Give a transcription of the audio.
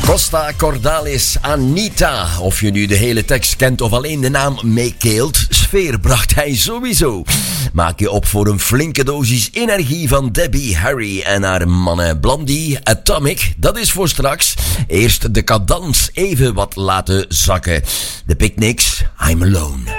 Costa Cordalis, Anita. Of je nu de hele tekst kent of alleen de naam meekeelt, sfeer bracht hij sowieso. Maak je op voor een flinke dosis energie van Debbie Harry en haar mannen Blondie. Atomic, dat is voor straks. Eerst de cadans even wat laten zakken. De Picnics, I'm Alone.